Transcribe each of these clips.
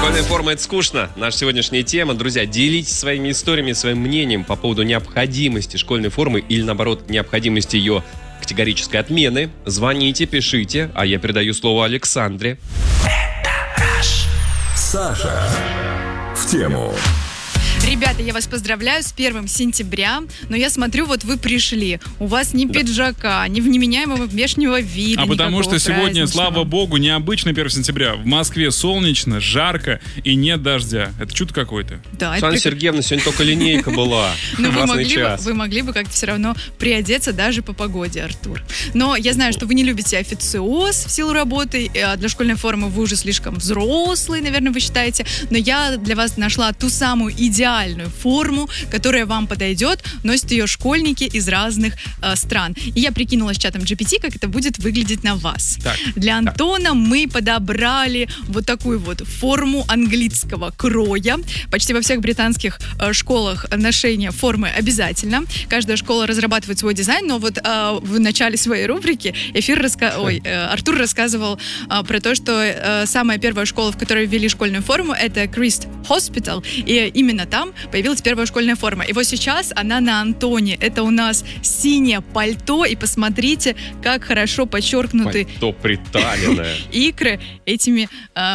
Школьная форма — это скучно. Наша сегодняшняя тема. Друзья, делитесь своими историями, своим мнением по поводу необходимости школьной формы или, наоборот, необходимости ее категорической отмены. Звоните, пишите, а я передаю слово Александре. Саша в тему. Ребята, я вас поздравляю с 1 сентября, но я смотрю, вот вы пришли. У вас ни пиджака, ни невменяемого внешнего вида. А потому что сегодня, праздничного. слава богу, необычно 1 сентября. В Москве солнечно, жарко и нет дождя. Это чудо какое-то. Да, Оксана Сергеевна, сегодня только линейка была. Но Классный час. вы могли бы как-то все равно приодеться даже по погоде, Артур. Но я знаю, что вы не любите официоз в силу работы. Для школьной формы вы уже слишком взрослый, наверное, вы считаете. Но я для вас нашла ту самую идеальную форму, которая вам подойдет. Носят ее школьники из разных стран. И я прикинула с чатом GPT, как это будет выглядеть на вас. Так. Для Антона мы подобрали вот такую вот форму английского кроя. Почти во всех британских школах ношение формы обязательно. Каждая школа разрабатывает свой дизайн, но вот в начале своей рубрики Артур рассказывал про то, что самая первая школа, в которой ввели школьную форму, это Christ Hospital, и именно там появилась первая школьная форма. И вот сейчас она на Антоне. Это у нас синее пальто, и посмотрите, как хорошо подчеркнуты Пальто приталенное. икры этими...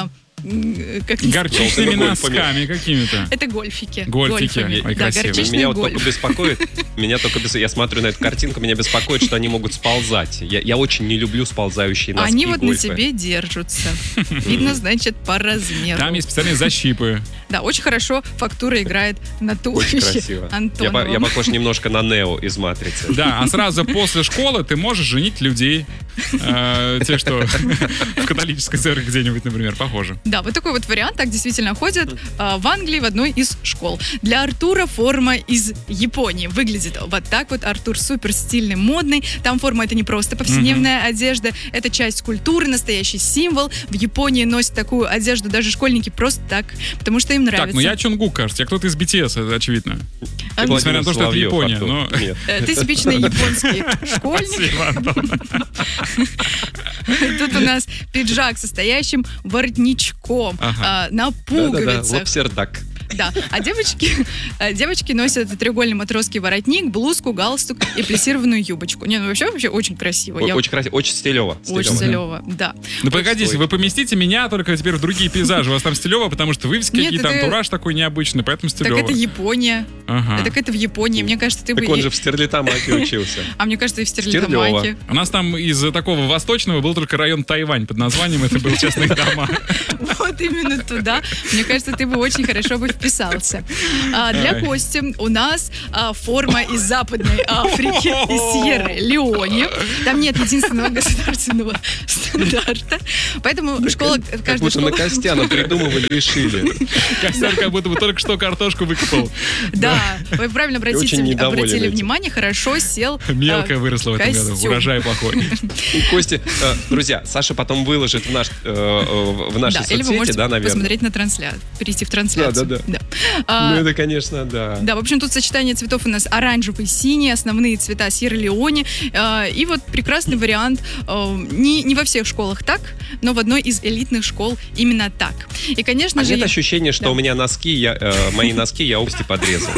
Горчичными носками какими-то. Это гольфики. Гольфики. Ой, Да, красиво. горчичный Меня вот гольф. только беспокоит, я смотрю на эту картинку, меня беспокоит, что они могут сползать. Я очень не люблю сползающие носки. Они вот на гольфы. тебе держатся. Видно, значит, по размеру. Там есть специальные защипы. Да, очень хорошо фактура играет на Очень туловище красиво. Антона. Я похож немножко на Нео из «Матрицы». Да, а сразу после школы ты можешь женить людей. Те, что в католической церкви где-нибудь, например, похоже. Да, вот такой вот вариант, так действительно ходят в Англии в одной из школ. Для Артура форма из Японии выглядит вот так вот. Артур супер стильный, модный. Там форма — это не просто повседневная одежда, это часть культуры, настоящий символ. В Японии носят такую одежду даже школьники просто так, потому что им нравится. Так, ну я Чонгук, кажется. Я кто-то из BTS, это очевидно. Несмотря на то, что это Соловьев, Япония. Артур. Но... Нет. Ты типичный японский школьник. Спасибо, Антон. Тут у нас пиджак с состоящим воротничком на Да-да-да, пуговицах. лапсердак. Да, а девочки носят треугольный матросский воротник, блузку, галстук и плессированную юбочку. Не, ну вообще очень красиво. Очень красиво, очень стилево. Очень стилево, да. Ну погодите, вы поместите меня только теперь в другие пейзажи. У вас там стилево, потому что вывески Нет, какие-то, это- антураж такой необычный, поэтому Так стилево. это Япония. Ага. Так это в Японии. Мне кажется, ты бы... Так он же в Стерлитамаке учился. А мне кажется, и в Стерлитамаке. У нас там из такого восточного был только район Тайвань под названием, это был частные дома. Вот именно туда. Мне кажется, ты бы очень хорошо бы вписался. Для Кости у нас форма из Западной Африки, из Сьерра-Леоне. Там нет единственного государственного стандарта. Поэтому школа, Как каждая будто на школа... Костяна придумывали и шили. Костян как будто бы только что картошку выкопал. Да, вы правильно очень недоволен обратили этим. внимание, хорошо сел Мелкая выросла в этом году, костюм. урожай плохой. Костя, друзья, Саша потом выложит в наши Да, или вы соцсети, можете да, наверное? посмотреть на трансляцию, перейти в трансляцию. Да. Да. Ну, это, конечно, да. Да, в общем, тут сочетание цветов у нас оранжевый, синий, основные цвета Сьерра-Леоне. И вот прекрасный вариант. Не во всех школах так, но в одной из элитных школ именно так. И, конечно же... Нет ощущения, что Да. у меня мои носки я области подрезал.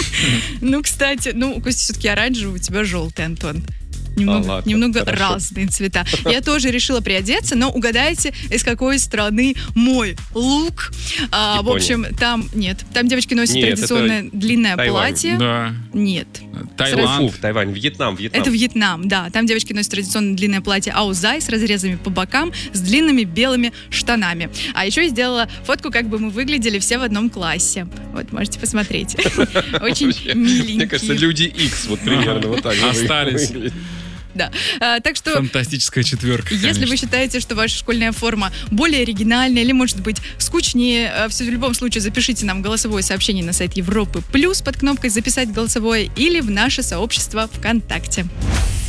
Ну, кстати, у Кости все-таки оранжевый, у тебя желтый, Антон. Ладно, Немного хорошо. разные цвета. Я тоже решила приодеться, но угадайте, из какой страны мой лук. В общем, там девочки носят Нет, традиционное длинное Тайвань. платье. Да. Нет. Таиланд. Тайвань, Вьетнам. Это Вьетнам, да. Там девочки носят традиционное длинное платье аузай с разрезами по бокам, с длинными белыми штанами. А еще я сделала фотку, как бы мы выглядели все в одном классе. Вот, можете посмотреть. Очень миленькие. Мне кажется, люди X вот примерно вот так же Остались. выглядят. Да. Так что... Фантастическая четверка, Если конечно. вы считаете, что ваша школьная форма более оригинальная или, может быть, скучнее, в любом случае запишите нам голосовое сообщение на сайт Европы Плюс под кнопкой «Записать голосовое» или в наше сообщество ВКонтакте.